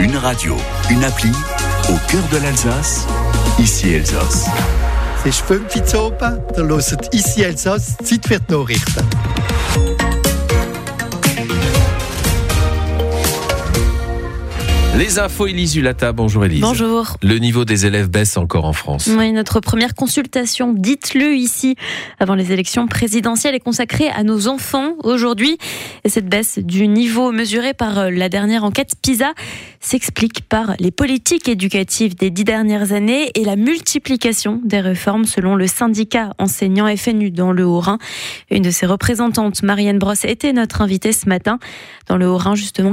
Une radio, une appli, au cœur de l'Alsace, ici Elsass. Es ist 5 Uhr oben, da hört ici Elsass, Zeit für die Nachrichten. Les infos, Élise Hulata. Bonjour Élise. Bonjour. Le niveau des élèves baisse encore en France. Oui, notre première consultation, dites-le ici, avant les élections présidentielles, est consacrée à nos enfants aujourd'hui. Et cette baisse du niveau mesurée par la dernière enquête PISA s'explique par les politiques éducatives des 10 dernières années et la multiplication des réformes selon le syndicat enseignant FNU dans le Haut-Rhin. Une de ses représentantes, Marianne Brosse, était notre invitée ce matin. Dans le Haut-Rhin, justement,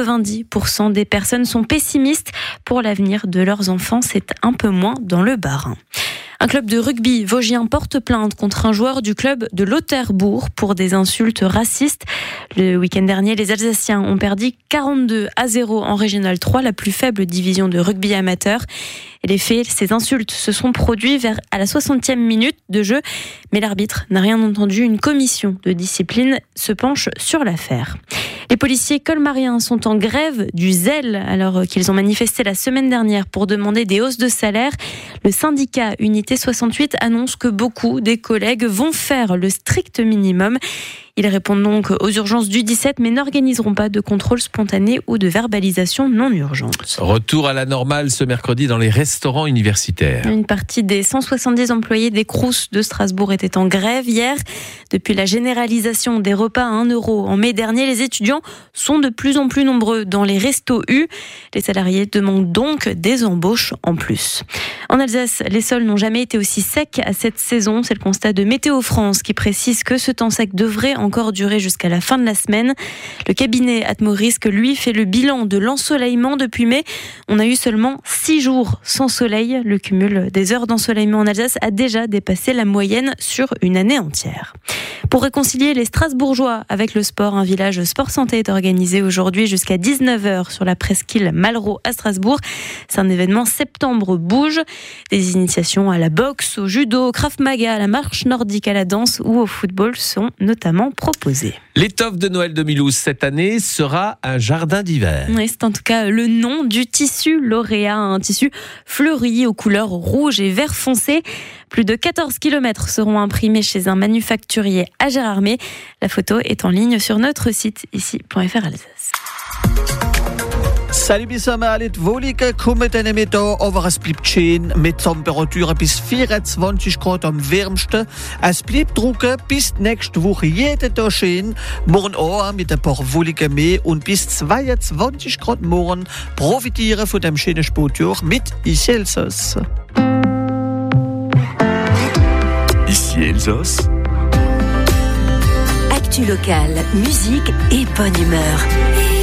90% des personnes sont pessimistes pour l'avenir de leurs enfants. C'est un peu moins dans le Bas-Rhin. Un club de rugby vosgien porte plainte contre un joueur du club de Lauterbourg pour des insultes racistes. Le week-end dernier, les Alsaciens ont perdu 42-0 en Régional 3, la plus faible division de rugby amateur. Et les faits, ces insultes se sont produits à la 60e minute de jeu, mais l'arbitre n'a rien entendu. Une commission de discipline se penche sur l'affaire. Les policiers colmariens sont en grève du zèle alors qu'ils ont manifesté la semaine dernière pour demander des hausses de salaire. Le syndicat Unité 68 annonce que beaucoup des collègues vont faire le strict minimum. Ils répondent donc aux urgences du 17 mais n'organiseront pas de contrôle spontané ou de verbalisation non urgente. Retour à la normale ce mercredi dans les restaurants universitaires. Une partie des 170 employés des Crous de Strasbourg était en grève hier. Depuis la généralisation des repas à 1 € en mai dernier, les étudiants sont de plus en plus nombreux dans les restos U. Les salariés demandent donc des embauches en plus. En Alsace, les sols n'ont jamais été aussi secs à cette saison. C'est le constat de Météo France qui précise que ce temps sec devrait encore durer jusqu'à la fin de la semaine. Le cabinet Atmorisque, lui, fait le bilan de l'ensoleillement depuis mai. On a eu seulement 6 jours sans soleil. Le cumul des heures d'ensoleillement en Alsace a déjà dépassé la moyenne sur une année entière. Pour réconcilier les Strasbourgeois avec le sport, un village sport-santé est organisé aujourd'hui jusqu'à 19h sur la presqu'île Malraux à Strasbourg. C'est un événement Septembre Bouge. Des initiations à la boxe, au judo, au krav maga, à la marche nordique, à la danse ou au football sont notamment proposées. L'étoffe de Noël 2012 cette année sera un jardin d'hiver. Oui, c'est en tout cas le nom du tissu lauréat, un tissu fleuri aux couleurs rouge et vert foncé. Plus de 14 km seront imprimés chez un manufacturier à Gérardmer. La photo est en ligne sur notre site ici.fr Alsace. Salut zusammen, alle Wollige kommen dann mit da, aber es bleibt schön mit Temperaturen bis 24 Grad am wärmsten. Es bleibt trocken bis nächste Woche jeden Tag schön. Morgen auch mit ein paar Wolligen mehr und bis 22 Grad morgen profitieren von dem schönen Sportjahr mit ici Elsass. Ici Elsass. Actu locale, musique et bonne humeur.